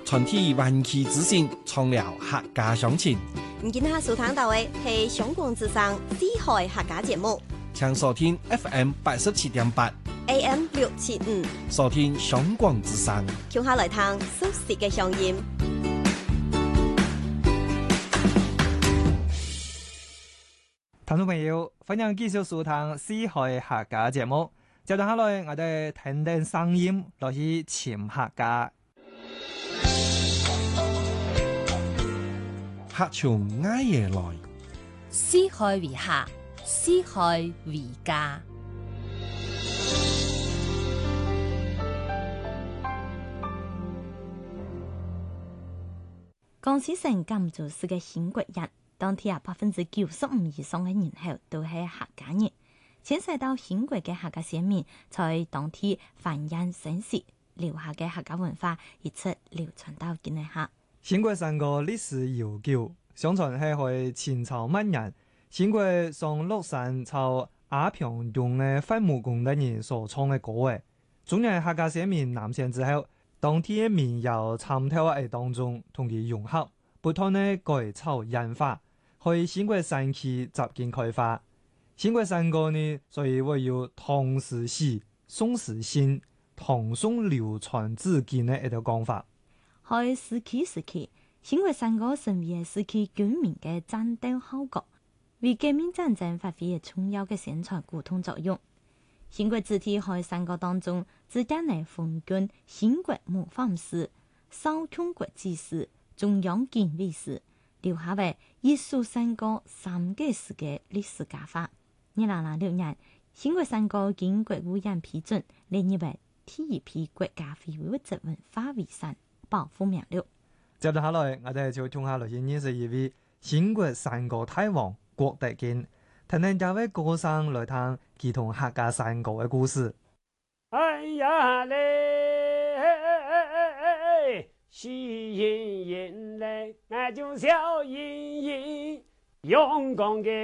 全體灣區之星，創了客家鄉情。 今下收聽到嘅係香港之聲珠海客家節目， 請收聽 FM 87.8 AM 675， 收聽香港之聲。 聽下來聽熟悉嘅聲音。 聽眾朋友，歡迎繼續收聽珠海客家節目。接住下來，我哋聽聽聲音，落去潛客家。 客從挨夜來， 珠海為客，珠海為家。 江西省甘肅市嘅興國人，當天95%以上嘅人口都係客家人。遷徙到興國嘅客家先民，在當天繁衍生息，留下嘅客家文化一直流傳到今日下。 興國山個歷史悠久，相傳係喺前朝末年，興國上樂山朝阿平用嘅伐木工的人所創嘅歌嘅。中日客家先民南遷之後，當天嘅民謠參透喺當中同佢融合，不斷嘅改草演化，去興國山區逐漸開發。興國山歌呢，所以會有唐詩詩、宋詩興、唐宋流傳至今嘅一個講法。 喺19世紀，興國山歌成為時期軍民嘅戰鬥號角，為革命戰爭發揮重要嘅宣傳溝通作用。興國字體喺山歌當中，只間嚟封卷興國模範詩、少強國之詩、中央警衛詩，留下為藝術山歌3個世嘅歷史家法。2006年，興國山歌經國務院批准，列入為第一批國家非物質文化遺產保護名錄。 接住下來，我哋就聽下來認識一位興國山歌大王郭德堅，聽聽這位歌聲來聽佢同客家山歌嘅故事。 哎呀嘞，喜盈盈嘞，俺就笑盈盈，陽光嘅。